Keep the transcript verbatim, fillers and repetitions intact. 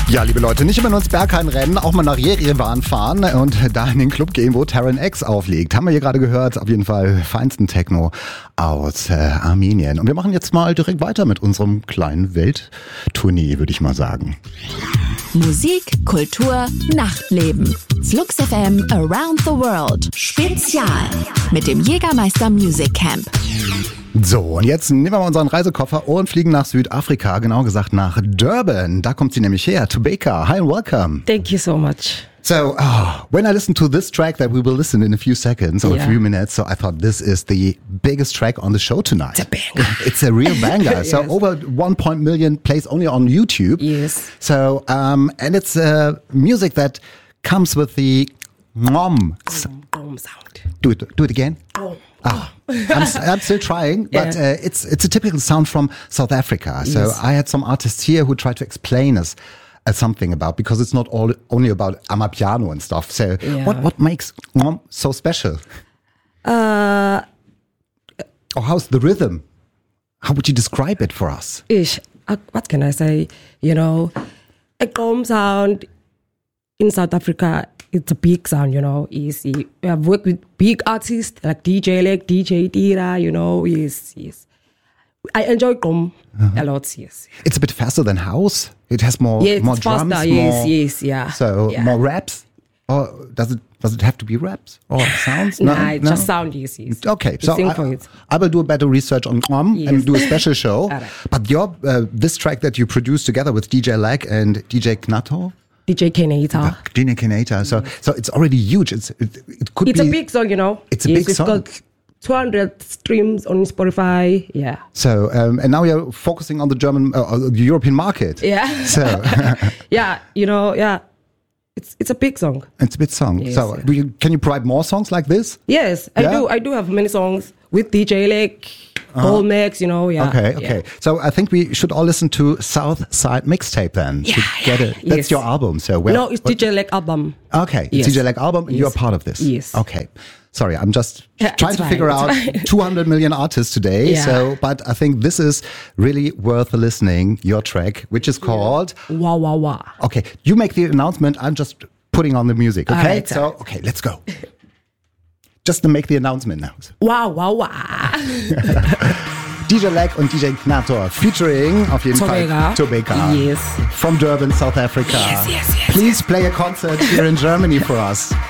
Ja, liebe Leute, nicht immer nur ins Berghain rennen, auch mal nach Jerewan fahren und da in den Club gehen, wo Terran X auflegt. Haben wir hier gerade gehört, auf jeden Fall feinsten Techno aus äh, Armenien. Und wir machen jetzt mal direkt weiter mit unserem kleinen Welttournee, würde ich mal sagen. Musik, Kultur, Nachtleben. Flux F M Around the World. Spezial mit dem Jägermeister Music Camp. So, und jetzt nehmen wir mal unseren Reisekoffer und fliegen nach Südafrika, genau gesagt nach Durban. Da kommt sie nämlich her, Tobeka. Hi and welcome. Thank you so much. So, oh, when I listened to this track that we will listen in a few seconds or Yeah. a few minutes, so I thought this is the biggest track on the show tonight. It's a banger. It's a real banger. So Yes. over one point million plays only on YouTube. Yes. So, um, and it's uh, music that comes with the mom. Boom sound. Do it, do it again. Boom. Ah, I'm, s- I'm still trying, but Yeah. uh, it's it's a typical sound from South Africa. So Yes. I had some artists here who tried to explain us uh, something about, because it's not all only about Amapiano and stuff. So Yeah. what what makes Ngom so special? Uh, Or how's the rhythm? How would you describe it for us? ish. Uh, what can I say? You know, a calm sound in South Africa. It's a big sound, you know. Easy. We have worked with big artists like D J Lek, D J Dira. You know, yes, yes. I enjoy Gqom a lot. Yes. It's a bit faster than house. It has more Yeah, more it's drums. faster. more, Yes, yes, yeah. So yeah. more raps. Or does it does it have to be raps or sounds? Nah, it just sound yes, yes. Okay, We so sing I, for it. I will do a better research on Ngom Yes. and do a special show. Alright. But your uh, this track that you produced together with D J Lag and D J Knato, D J Kenata. D J Kenata, so so it's already huge. It's it, it could It's be a big song, you know. It's a yes, big it's song. got two hundred streams on Spotify. Yeah. so. Um, and now you're focusing on the German, uh, uh, the European market. Yeah. So Yeah, you know, yeah. It's it's a big song. it's a bit song. Yes, so yeah. do you, can you provide more songs like this? Yes, I Yeah? do. I do have many songs with D J Lake, Gold Max, you know, yeah. Okay, yeah. okay. So I think we should all listen to South Side Mixtape then to Yeah, get yeah, it. That's yes. your album. So where? No, it's what- D J Lake album. Okay, Yes. it's D J Lag album, and Yes. you're part of this. Yes. Okay. Sorry, I'm just Yeah, trying it's to fine, figure it's out fine. two hundred million artists today. Yeah. So, but I think this is really worth listening. Your track, which is called. Wow, wow, wow. Okay, you make the announcement. I'm just putting on the music. Okay. Alright, so, alright. okay, let's go. Just to make the announcement now. Wow, wow, wow. D J Lag und D J Knator featuring auf jeden Tobeka. Fall Tobeka. Yes. From Durban, South Africa. Yes, yes, yes, Please play a concert here in Germany for us.